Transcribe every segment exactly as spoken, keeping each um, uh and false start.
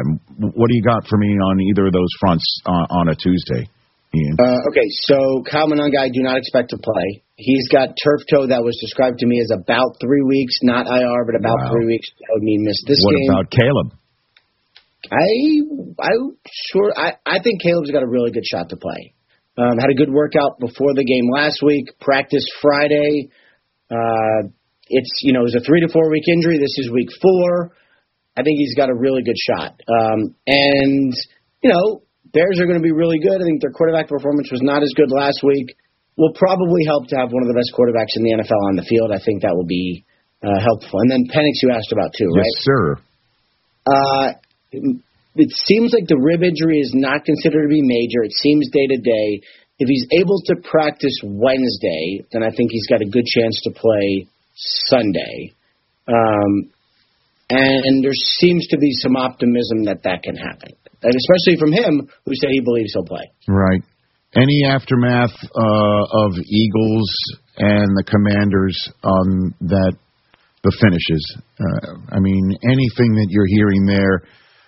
time. What do you got for me on either of those fronts on, on a Tuesday, Ian? Uh, okay, so Kyle Monangai, I do not expect to play. He's got turf toe that was described to me as about three weeks, not I R, but about wow. three weeks. That would mean miss this what game. What about Caleb? I, I sure, I, I think Caleb's got a really good shot to play. Um, had a good workout before the game last week. Practiced Friday. Uh, it's you know it was a three to four week injury. This is week four. I think he's got a really good shot. Um, and you know Bears are going to be really good. I think their quarterback performance was not as good last week. Will probably help to have one of the best quarterbacks in the N F L on the field. I think that will be uh, helpful. And then Penix, you asked about too, right? Yes, sir. Uh, it seems like the rib injury is not considered to be major. It seems day to day. If he's able to practice Wednesday, then I think he's got a good chance to play Sunday. Um, and there seems to be some optimism that that can happen, and especially from him, who said he believes he'll play. Right. Any aftermath uh, of Eagles and the Commanders on that the finishes? Uh, I mean, anything that you're hearing there.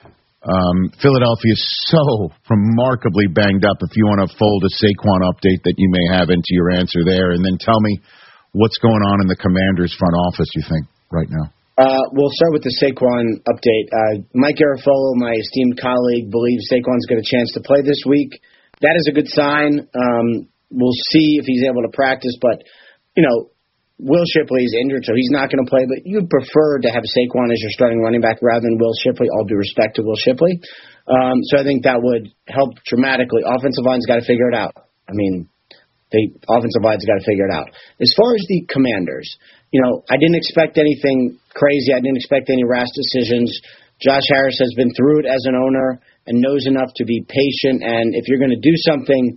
Um, Philadelphia is so remarkably banged up. If you want to fold a Saquon update that you may have into your answer there, and then tell me what's going on in the Commanders' front office, you think, right now? Uh, we'll start with the Saquon update. Uh, Mike Garafolo, my esteemed colleague, believes Saquon's got a chance to play this week. That is a good sign. Um, we'll see if he's able to practice, but, you know, Will Shipley is injured, so he's not going to play, but you'd prefer to have Saquon as your starting running back rather than Will Shipley, all due respect to Will Shipley. Um, so I think that would help dramatically. Offensive line's got to figure it out. I mean, the offensive line's got to figure it out. As far as the Commanders, you know, I didn't expect anything crazy. I didn't expect any rash decisions. Josh Harris has been through it as an owner and knows enough to be patient, and if you're going to do something,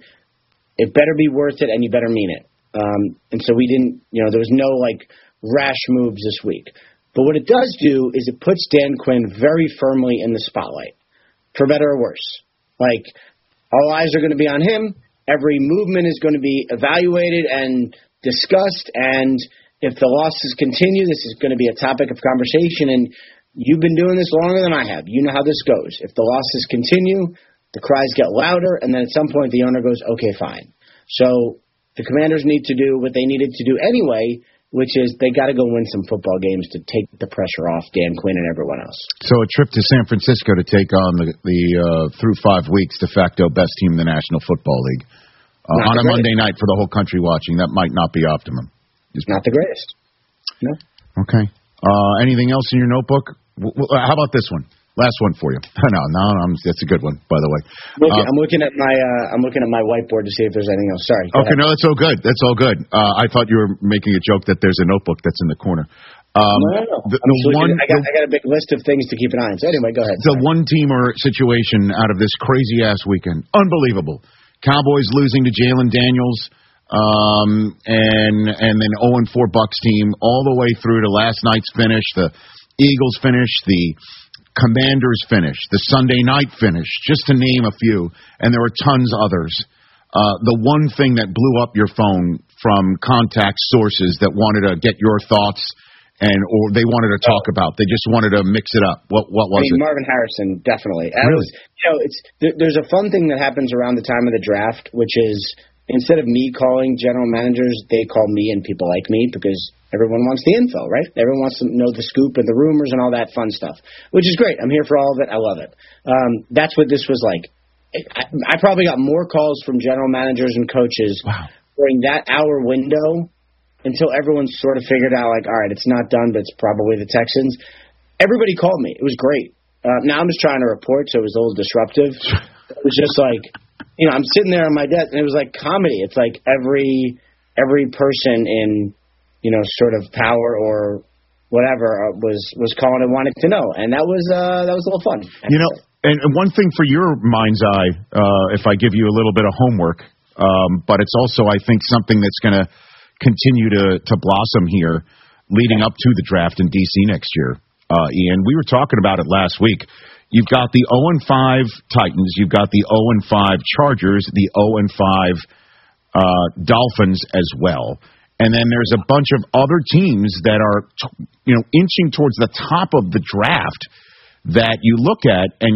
it better be worth it and you better mean it. Um, and so we didn't, you know, there was no, like, rash moves this week. But what it does do is it puts Dan Quinn very firmly in the spotlight, for better or worse. Like, all eyes are going to be on him. Every movement is going to be evaluated and discussed. And if the losses continue, this is going to be a topic of conversation. And you've been doing this longer than I have. You know how this goes. If the losses continue, the cries get louder. And then at some point, the owner goes, okay, fine. So the Commanders need to do what they needed to do anyway, which is they got to go win some football games to take the pressure off Dan Quinn and everyone else. So a trip to San Francisco to take on the, the uh, through five weeks, de facto best team in the National Football League. Uh, on a Monday night for the whole country watching, that might not be optimum. It's not the greatest. No. Okay. Uh, anything else in your notebook? W- w- how about this one? Last one for you. No, no, I'm, that's a good one, by the way. Look, uh, I'm looking at my uh, I'm looking at my whiteboard to see if there's anything else. Sorry. Okay, ahead. no, that's all good. That's all good. Uh, I thought you were making a joke that there's a notebook that's in the corner. Um, no, no, no. The, the one, I got I got a big list of things to keep an eye on. So anyway, go ahead. The one-teamer situation out of this crazy-ass weekend. Unbelievable. Cowboys losing to Jalen Daniels, um, and and then oh and four Bucs team all the way through to last night's finish, the Eagles finish, the Commanders finish, the Sunday night finish, just to name a few, and there were tons others. Uh, the one thing that blew up your phone from contact sources that wanted to get your thoughts and or they wanted to talk about, they just wanted to mix it up. What what was I mean, it? Marvin Harrison, definitely. That really? Was, you know, it's there, there's a fun thing that happens around the time of the draft, which is instead of me calling general managers, they call me and people like me because everyone wants the info, right? Everyone wants to know the scoop and the rumors and all that fun stuff, which is great. I'm here for all of it. I love it. Um, that's what this was like. I, I probably got more calls from general managers and coaches wow. during that hour window until everyone sort of figured out, like, all right, it's not done, but it's probably the Texans. Everybody called me. It was great. Uh, now I'm just trying to report, so it was a little disruptive. It was just like, you know, I'm sitting there on my desk, and it was like comedy. It's like every every person in, you know, sort of power or whatever was was calling and wanted to know, and that was uh, that was a little fun. You know, and one thing for your mind's eye, uh, if I give you a little bit of homework, um, but it's also, I think, something that's going to continue to to blossom here, leading up to the draft in D C next year. Uh, Ian, we were talking about it last week. You've got the oh and five Titans. You've got the oh and five Chargers, the oh and five uh, Dolphins as well. And then there's a bunch of other teams that are, you know, inching towards the top of the draft that you look at and